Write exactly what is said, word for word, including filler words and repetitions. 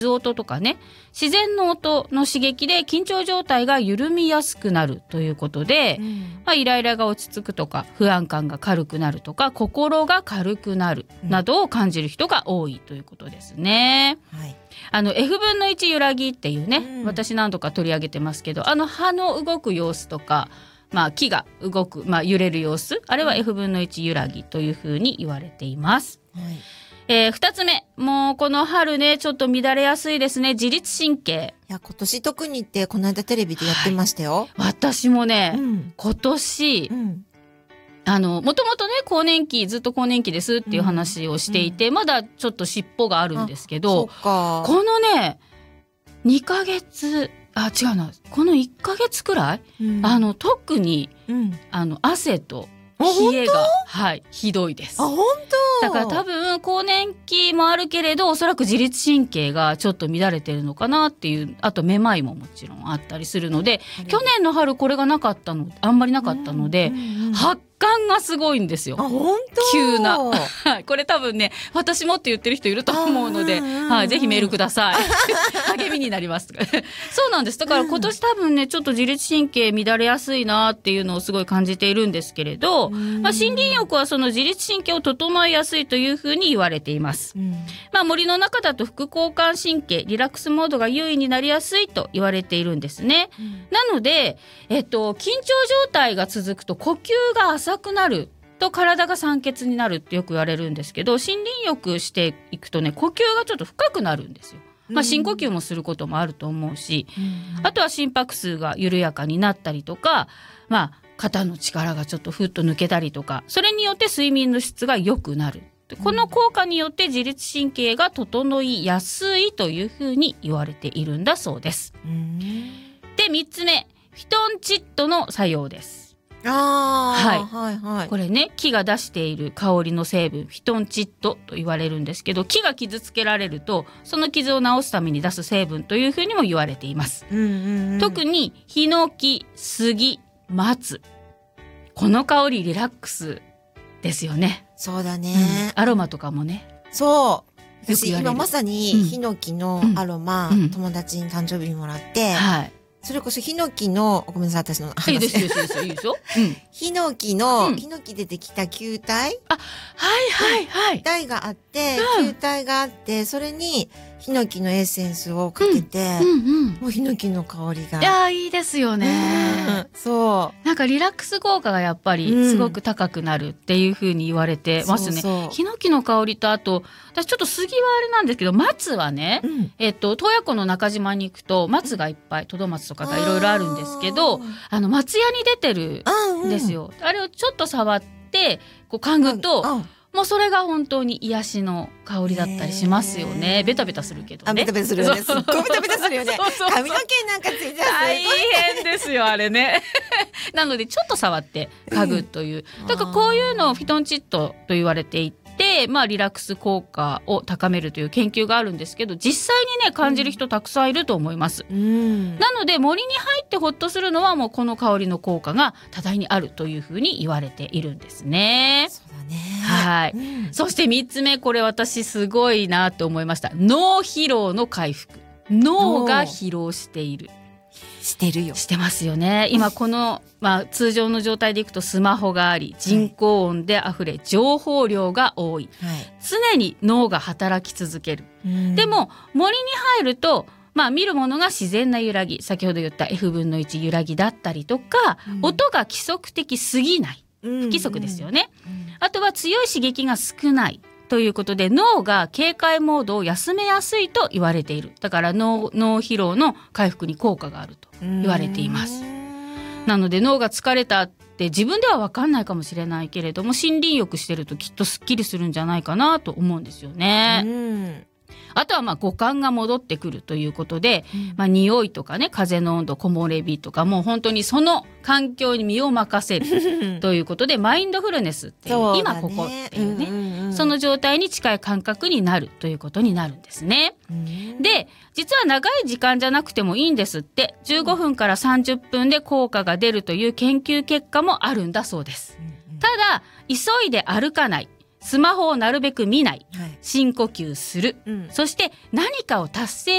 音とかね、自然の音の刺激で緊張状態が緩みやすくなるということで、うん、まあ、イライラが落ち着くとか不安感が軽くなるとか心が軽くなるなどを感じる人が多いということですね、うん、はい、あの エフぶんのいち 揺らぎっていうね、うん、私何度か取り上げてますけど、あの葉の動く様子とか、まあ、木が動く、まあ、揺れる様子、あれは エフぶんのいち 揺らぎというふうに言われています、はい。えー、ふたつめ、もうこの春ねちょっと乱れやすいですね、自律神経。 いや今年特にってこの間テレビでやってましたよ、 はい、私もね、うん、今年、うん、あのもともとね更年期ずっと更年期ですっていう話をしていて、うん、まだちょっと尻尾があるんですけど、このねにかげつあ違うなこのいっかげつくらい、うん、あの特に、うん、あの汗と冷えが、はい、ひどいです。 あ、本当？ だから多分更年期もあるけれどおそらく自律神経がちょっと乱れてるのかなっていう、あとめまいももちろんあったりするので、去年の春これがなかったのあんまりなかったので、うんうんうん、発汗がすごいんですよ。 あ、本当？ 急なこれ多分ね私もって言ってる人いると思うので、はい、ぜひメールください励みになりますそうなんです。だから今年多分ねちょっと自律神経乱れやすいなっていうのをすごい感じているんですけれど、まあ、森林浴はその自律神経を整えやすいというふうに言われています、うん、まあ、森の中だと副交感神経リラックスモードが優位になりやすいと言われているんですね、うん、なので、えっと、緊張状態が続くと呼吸が浅くなると体が酸欠になるってよく言われるんですけど、森林浴していくとね呼吸がちょっと深くなるんですよ。まあ、深呼吸もすることもあると思うし、うん、あとは心拍数が緩やかになったりとか、まあ、肩の力がちょっとふっと抜けたりとか、それによって睡眠の質が良くなる。この効果によって自律神経が整いやすいというふうに言われているんだそうです、うん、でみっつめ、フィトンチッドの作用です。 あ、 はいはいはい、 これね木が出している香りの成分フィトンチッドと言われるんですけど、木が傷つけられるとその傷を治すために出す成分というふうにも言われています、うんうんうん、特にヒノキ、杉、松、この香りリラックスですよね。 そうだね、 うん、アロマとかもね。 そう私今まさにヒノキのアロマ、うん、友達に誕生日にもらって、はい、それこそヒノキのごめんなさい私の話いいですよいいですよいいですよ、うん、 ヒノキの、うん、ヒノキでできた球体、 あ、はいはいはい、 体があって、うん、球体があってそれにヒノキのエッセンスをかけて、うんうんうん、もうヒノキの香りが、 いやいいですよね、 うん、そうなんかリラックス効果がやっぱりすごく高くなるっていう風に言われてますね、うん、そうそう、ヒノキの香りとあと私ちょっと杉はあれなんですけど松はね、うん、えっと洞爺湖の中島に行くと松がいっぱいトドマツとかがいろいろあるんですけど、あの松屋に出てるんですよ、うん、あれをちょっと触ってこう嗅ぐと、うんうん、もうそれが本当に癒しの香りだったりしますよね。ベタベタするけどね。 あ、ベタベタするよね。すっごいベタベタするよね。そうそうそう、髪の毛なんかついちゃう。 大変ですよあれねなのでちょっと触って嗅ぐという、うん、だからこういうのをフィトンチッドと言われていて、まあ、リラックス効果を高めるという研究があるんですけど、実際にね感じる人たくさんいると思います、うん、なので森に入ってホッとするのはもうこの香りの効果が多大にあるというふうに言われているんですね。 そうだね、 はい、うん、そしてみっつめ、これ私すごいなと思いました。脳疲労の回復。脳が疲労している。 してるよ。 してますよね。今この、まあ、通常の状態でいくとスマホがあり人工音であふれ情報量が多い、はい、常に脳が働き続ける、うん、でも森に入るとまあ、見るものが自然な揺らぎ、先ほど言った エフぶんのいち 揺らぎだったりとか、うん、音が規則的すぎない、不規則ですよね、うんうん、あとは強い刺激が少ないということで脳が警戒モードを休めやすいと言われている。だから脳、脳疲労の回復に効果があると言われています。なので脳が疲れたって自分では分かんないかもしれないけれども、森林浴してるときっとすっきりするんじゃないかなと思うんですよね。うん、あとはまあ五感が戻ってくるということで、うん、まあ、匂いとかね、風の温度、木漏れ日とか、もう本当にその環境に身を任せるということでマインドフルネスっていう、今ここっていうね、うんうんうん、その状態に近い感覚になるということになるんですね、うん、で実は長い時間じゃなくてもいいんですって。じゅうごふんからさんじゅっぷんで効果が出るという研究結果もあるんだそうです、うんうん、ただ急いで歩かない、スマホをなるべく見ない、はい、深呼吸する、うん、そして何かを達成